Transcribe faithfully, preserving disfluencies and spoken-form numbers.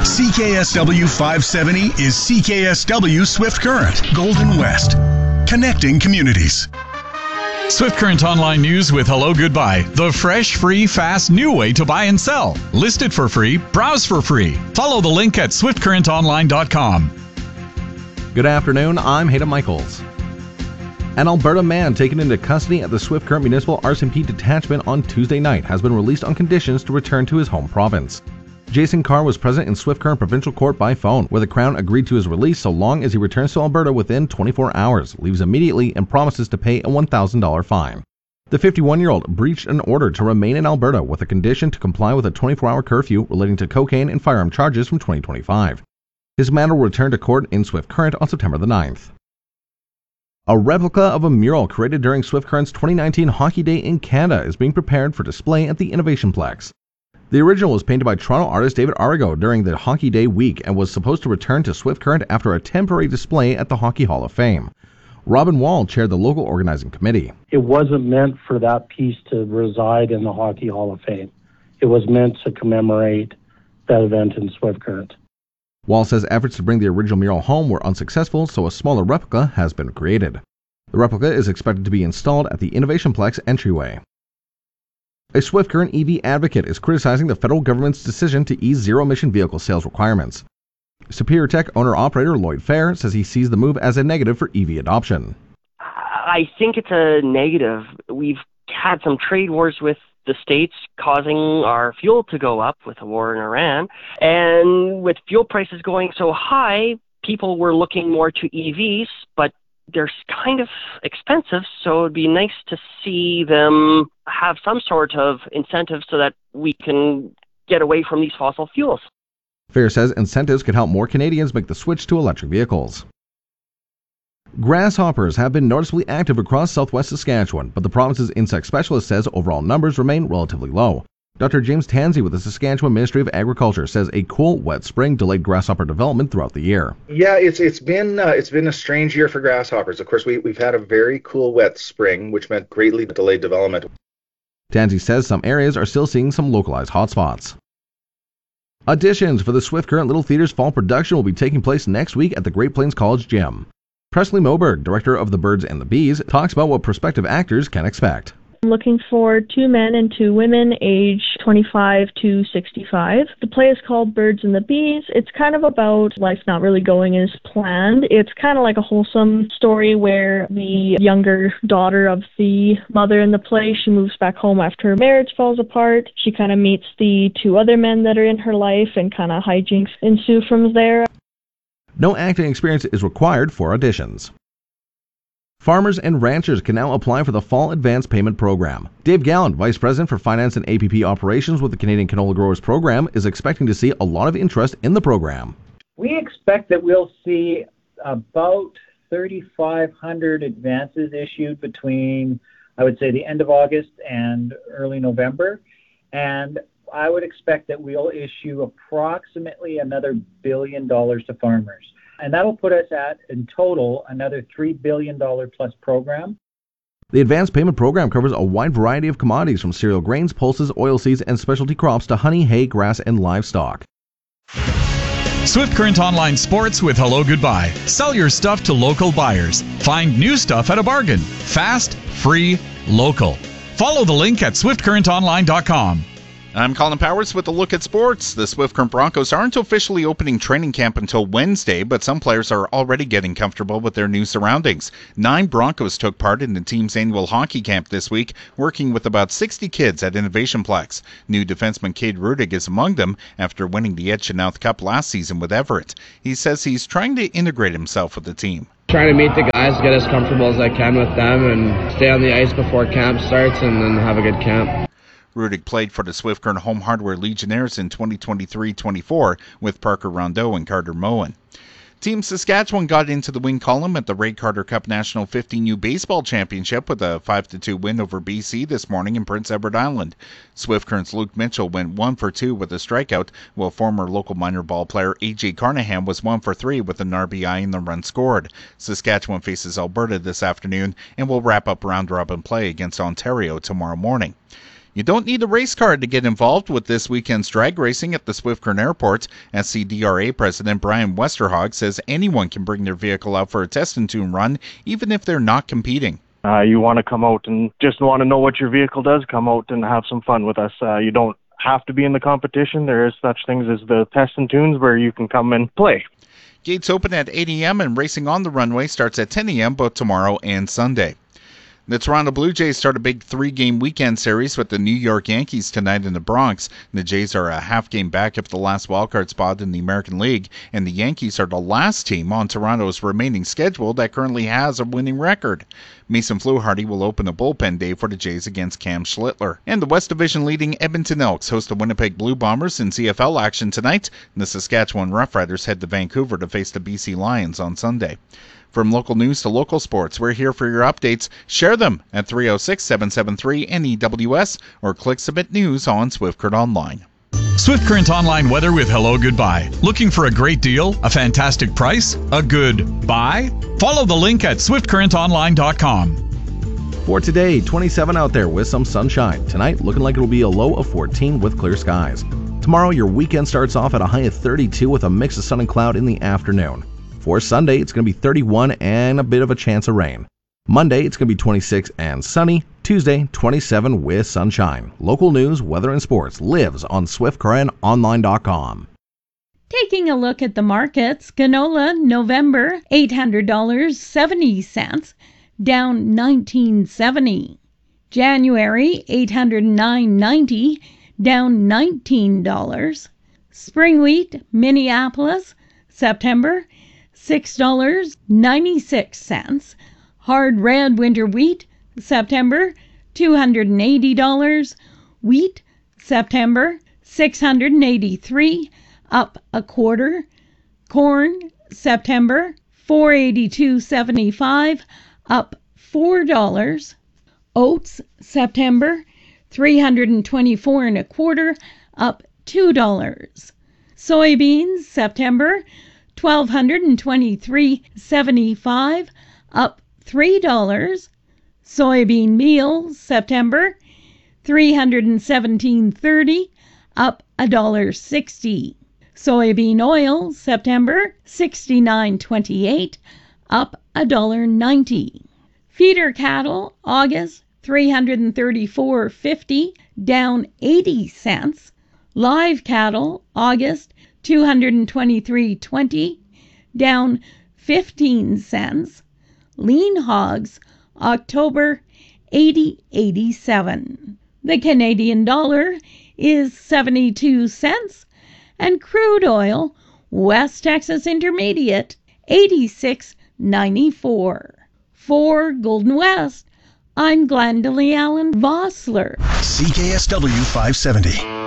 C K S W five seventy is C K S W Swift Current, Golden West. Connecting communities. Swift Current Online News with Hello Goodbye. The fresh, free, fast, new way to buy and sell. List it for free. Browse for free. Follow the link at swift current online dot com. Good afternoon. I'm Hayden Michaels. An Alberta man taken into custody at the Swift Current Municipal R C M P detachment on Tuesday night has been released on conditions to return to his home province. Jason Carr was present in Swift Current Provincial Court by phone, where the Crown agreed to his release so long as he returns to Alberta within twenty-four hours, leaves immediately, and promises to pay a one thousand dollars fine. The fifty-one-year-old breached an order to remain in Alberta with a condition to comply with a twenty-four hour curfew relating to cocaine and firearm charges from twenty twenty-five. His matter will return to court in Swift Current on September the ninth. A replica of a mural created during Swift Current's twenty nineteen Hockey Day in Canada is being prepared for display at the Innovation Plex. The original was painted by Toronto artist David Arago during the Hockey Day week and was supposed to return to Swift Current after a temporary display at the Hockey Hall of Fame. Robin Wall chaired the local organizing committee. It wasn't meant for that piece to reside in the Hockey Hall of Fame. It was meant to commemorate that event in Swift Current. Wall says efforts to bring the original mural home were unsuccessful, so a smaller replica has been created. The replica is expected to be installed at the Innovation Plex entryway. A Swift Current E V advocate is criticizing the federal government's decision to ease zero-emission vehicle sales requirements. Superior Tech owner-operator Lloyd Fair says he sees the move as a negative for E V adoption. I think it's a negative. We've had some trade wars with the States causing our fuel to go up with the war in Iran. And with fuel prices going so high, people were looking more to E Vs, but they're kind of expensive, so it'd be nice to see them have some sort of incentive so that we can get away from these fossil fuels. Fair says incentives could help more Canadians make the switch to electric vehicles. Grasshoppers have been noticeably active across southwest Saskatchewan, but the province's insect specialist says overall numbers remain relatively low. Doctor James Tansey with the Saskatchewan Ministry of Agriculture says a cool, wet spring delayed grasshopper development throughout the year. Yeah, it's it's been uh, it's been a strange year for grasshoppers. Of course, we we've had a very cool, wet spring, which meant greatly delayed development. Tansey says some areas are still seeing some localized hotspots. Auditions for the Swift Current Little Theater's fall production will be taking place next week at the Great Plains College Gym. Presley Moberg, director of The Birds and the Bees, talks about what prospective actors can expect. I'm looking for two men and two women, age twenty-five to sixty-five. The play is called Birds and the Bees. It's kind of about life not really going as planned. It's kind of like a wholesome story where the younger daughter of the mother in the play, she moves back home after her marriage falls apart. She kind of meets the two other men that are in her life, and kind of hijinks ensue from there. No acting experience is required for auditions. Farmers and ranchers can now apply for the Fall Advance Payment Program. Dave Gallant, Vice President for Finance and A P P Operations with the Canadian Canola Growers Program, is expecting to see a lot of interest in the program. We expect that we'll see about thirty-five hundred advances issued between, I would say, the end of August and early November. And I would expect that we'll issue approximately another billion dollars to farmers. And that'll put us at, in total, another three billion dollars plus program. The Advanced Payment Program covers a wide variety of commodities from cereal grains, pulses, oilseeds, and specialty crops to honey, hay, grass, and livestock. Swift Current Online Sports with Hello Goodbye. Sell your stuff to local buyers. Find new stuff at a bargain. Fast, free, local. Follow the link at swift current online dot com. I'm Colin Powers with a look at sports. The Swift Current Broncos aren't officially opening training camp until Wednesday, but some players are already getting comfortable with their new surroundings. Nine Broncos took part in the team's annual hockey camp this week, working with about sixty kids at Innovation Plex. New defenseman Cade Rudig is among them after winning the Ed Chynoweth Cup last season with Everett. He says he's trying to integrate himself with the team. Trying to meet the guys, get as comfortable as I can with them, and stay on the ice before camp starts, and then have a good camp. Rudig played for the Swift Current Home Hardware Legionnaires in twenty twenty-three twenty-four with Parker Rondeau and Carter Moen. Team Saskatchewan got into the win column at the Ray Carter Cup National fifteen U Baseball Championship with a five to two win over B C this morning in Prince Edward Island. Swift Current's Luke Mitchell went one for two with a strikeout, while former local minor ball player A J Carnahan was one for three with an R B I and the run scored. Saskatchewan faces Alberta this afternoon and will wrap up round-robin play against Ontario tomorrow morning. You don't need a race car to get involved with this weekend's drag racing at the Swift Current Airport. S C D R A President Brian Westerhog says anyone can bring their vehicle out for a test and tune run, even if they're not competing. Uh, you want to come out and just want to know what your vehicle does, come out and have some fun with us. Uh, you don't have to be in the competition. There is such things as the test and tunes where you can come and play. Gates open at eight a.m. and racing on the runway starts at ten a.m. both tomorrow and Sunday. The Toronto Blue Jays start a big three-game weekend series with the New York Yankees tonight in the Bronx. The Jays are a half game back of the last wildcard spot in the American League, and the Yankees are the last team on Toronto's remaining schedule that currently has a winning record. Mason Fluharty will open a bullpen day for the Jays against Cam Schlittler. And the West Division leading Edmonton Elks host the Winnipeg Blue Bombers in C F L action tonight. The Saskatchewan Roughriders head to Vancouver to face the B C Lions on Sunday. From local news to local sports, we're here for your updates. Share them at three oh six, seven seven three, N E W S or click Submit News on Swift Current Online. Swift Current Online weather with Hello Goodbye. Looking for a great deal, a fantastic price, a good buy? Follow the link at swift current online dot com. For today, twenty-seven out there with some sunshine. Tonight, looking like it'll be a low of fourteen with clear skies. Tomorrow, your weekend starts off at a high of thirty-two with a mix of sun and cloud in the afternoon. For Sunday, it's going to be thirty-one and a bit of a chance of rain. Monday, it's going to be twenty-six and sunny. Tuesday, twenty-seven with sunshine. Local news, weather, and sports lives on swift current online dot com. Taking a look at the markets, canola November eight hundred dollars and seventy cents, down nineteen dollars and seventy cents. January eight hundred nine dollars and ninety cents, down nineteen dollars. Spring wheat Minneapolis September six dollars and ninety-six cents. Hard red winter wheat September two hundred eighty dollars. Wheat September six hundred eighty-three dollars, up a quarter. Corn September four eighty-two seventy-five, up four dollars. Oats September three hundred twenty-four and a quarter, up two dollars. Soybeans September twelve twenty-three seventy-five, up three dollars. Soybean meal September three hundred seventeen thirty, up one dollar and sixty cents. Soybean oil September sixty-nine twenty-eight, up one dollar and ninety cents. Feeder cattle August three hundred thirty-four fifty, down eighty cents. Live cattle August two hundred twenty-three twenty, down fifteen cents. Lean hogs October eighty eighty-seven. The Canadian dollar is seventy-two cents, and crude oil West Texas Intermediate eighty-six ninety-four. For Golden West, I'm Glendalee Allen Vossler. C K S W five seventy.